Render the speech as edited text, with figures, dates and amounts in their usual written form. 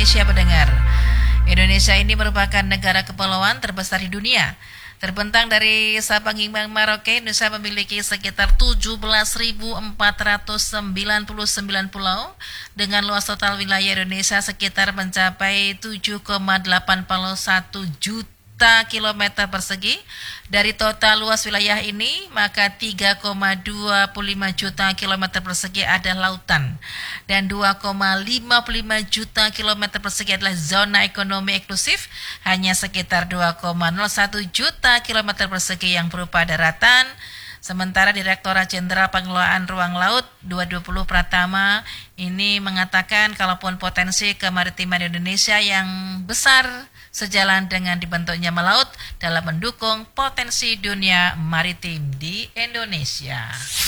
Indonesia pendengar. Indonesia ini merupakan negara kepulauan terbesar di dunia. Terbentang dari Sabang hingga Merauke, Indonesia memiliki sekitar 17.499 pulau dengan luas total wilayah Indonesia sekitar mencapai 7,81 juta kilometer persegi. Dari total luas wilayah ini, maka 3,25 juta kilometer persegi adalah lautan dan 2,55 juta kilometer persegi adalah zona ekonomi eksklusif. Hanya sekitar 2,01 juta kilometer persegi yang berupa daratan. Sementara Direktorat Jenderal Pengelolaan Ruang Laut 2020 Pratama ini mengatakan kalaupun potensi kemaritiman Indonesia yang besar sejalan dengan dibentuknya melaut dalam mendukung potensi dunia maritim di Indonesia.